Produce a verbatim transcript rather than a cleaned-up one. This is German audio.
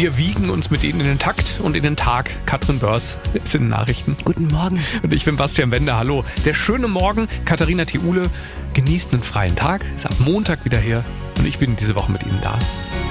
Wir wiegen uns mit ihnen in den Takt und in den Tag. Katrin Börs ist in den Nachrichten. Guten Morgen. Und ich bin Bastian Bender. Hallo. Der schöne Morgen. Katharina Thiule genießt einen freien Tag. Ist ab Montag wieder hier. Und ich bin diese Woche mit Ihnen da.